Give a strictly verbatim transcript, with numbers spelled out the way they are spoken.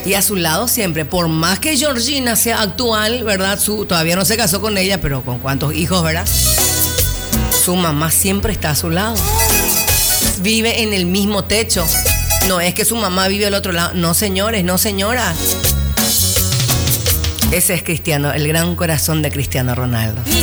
Y a su lado siempre, por más que Georgina sea actual, ¿verdad? Su, todavía no se casó con ella, pero con cuántos hijos, ¿verdad? Su mamá siempre está a su lado. Vive en el mismo techo. No es que su mamá vive al otro lado. No, señores, no, señoras. Ese es Cristiano, el gran corazón de Cristiano Ronaldo.